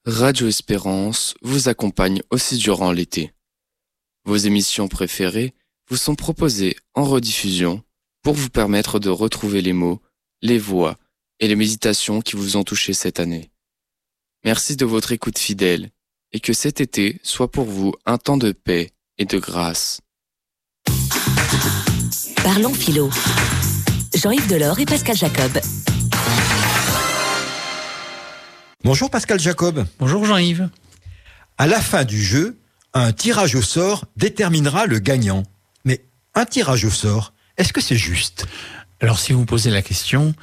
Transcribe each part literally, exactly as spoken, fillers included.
Radio Espérance vous accompagne aussi durant l'été. Vos émissions préférées vous sont proposées en rediffusion pour vous permettre de retrouver les mots, les voix et les méditations qui vous ont touché cette année. Merci de votre écoute fidèle et que cet été soit pour vous un temps de paix et de grâce. Parlons philo. Jean-Yves Delors et Pascal Jacob. Bonjour Pascal Jacob. Bonjour Jean-Yves. À la fin du jeu, un tirage au sort déterminera le gagnant. Mais un tirage au sort, est-ce que c'est juste ? Alors si vous me posez la question,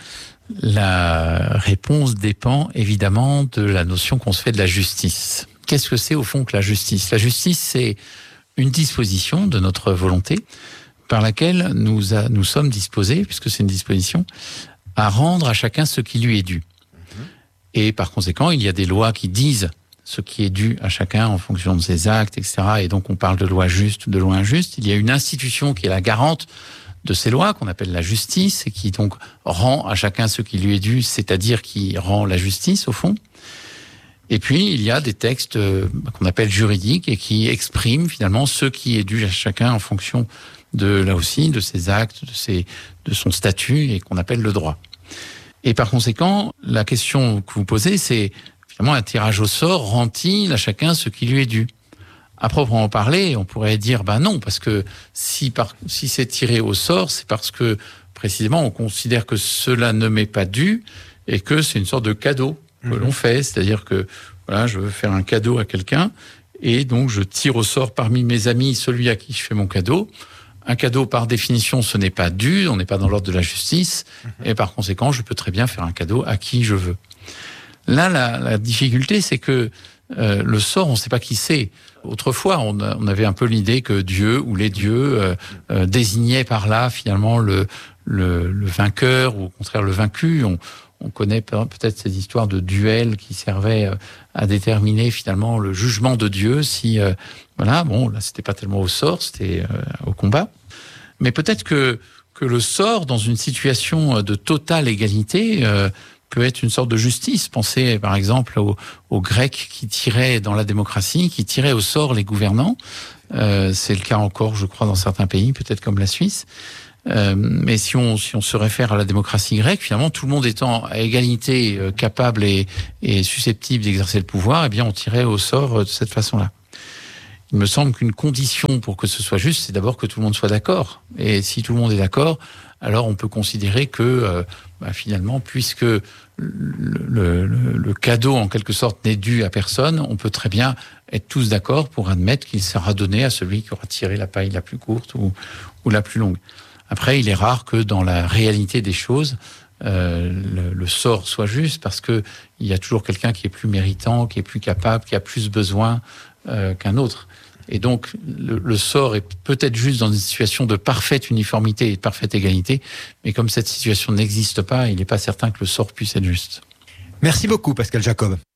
la réponse dépend évidemment de la notion qu'on se fait de la justice. Qu'est-ce que c'est au fond que la justice ? La justice, c'est une disposition de notre volonté par laquelle nous, a, nous sommes disposés, puisque c'est une disposition, à rendre à chacun ce qui lui est dû. Et par conséquent, il y a des lois qui disent ce qui est dû à chacun en fonction de ses actes, et cetera. Et donc, on parle de loi juste, de loi injuste. Il y a une institution qui est la garante de ces lois, qu'on appelle la justice, et qui donc rend à chacun ce qui lui est dû, c'est-à-dire qui rend la justice, au fond. Et puis, il y a des textes qu'on appelle juridiques et qui expriment finalement ce qui est dû à chacun en fonction de, là aussi, de ses actes, de, ses, de son statut, et qu'on appelle le droit. Et par conséquent, la question que vous posez, c'est finalement un tirage au sort rend-il à chacun ce qui lui est dû ? À proprement parler, on pourrait dire ben non, parce que si, par, si c'est tiré au sort, c'est parce que précisément on considère que cela ne m'est pas dû et que c'est une sorte de cadeau que mmh. l'on fait, c'est-à-dire que voilà, je veux faire un cadeau à quelqu'un et donc je tire au sort parmi mes amis celui à qui je fais mon cadeau. Un cadeau, par définition, ce n'est pas dû, on n'est pas dans l'ordre de la justice, mmh. et par conséquent, je peux très bien faire un cadeau à qui je veux. Là, la, la difficulté, c'est que euh, le sort, on ne sait pas qui c'est. Autrefois, on, a, on avait un peu l'idée que Dieu ou les dieux euh, euh, désignaient par là, finalement, le, le, le vainqueur ou au contraire le vaincu. On, on connaît peut-être ces histoires de duels qui servaient à déterminer, finalement, le jugement de Dieu, si... Euh, Voilà, bon, là, c'était pas tellement au sort, c'était euh, au combat. Mais peut-être que, que le sort, dans une situation de totale égalité, euh, peut être une sorte de justice. Pensez, par exemple, aux, aux Grecs qui tiraient dans la démocratie, qui tiraient au sort les gouvernants. Euh, c'est le cas encore, je crois, dans certains pays, peut-être comme la Suisse. Euh, mais si on, si on se réfère à la démocratie grecque, finalement, tout le monde étant à égalité, euh, capable et, et susceptible d'exercer le pouvoir, eh bien, on tirait au sort de cette façon-là. Il me semble qu'une condition pour que ce soit juste, c'est d'abord que tout le monde soit d'accord. Et si tout le monde est d'accord, alors on peut considérer que, euh, bah, finalement, puisque le, le, le, le cadeau, en quelque sorte, n'est dû à personne, on peut très bien être tous d'accord pour admettre qu'il sera donné à celui qui aura tiré la paille la plus courte ou, ou la plus longue. Après, il est rare que dans la réalité des choses, euh, le, le sort soit juste, parce que il y a toujours quelqu'un qui est plus méritant, qui est plus capable, qui a plus besoin euh, qu'un autre. Et donc, le, le sort est peut-être juste dans une situation de parfaite uniformité et de parfaite égalité, mais comme cette situation n'existe pas, il n'est pas certain que le sort puisse être juste. Merci beaucoup, Pascal Jacob.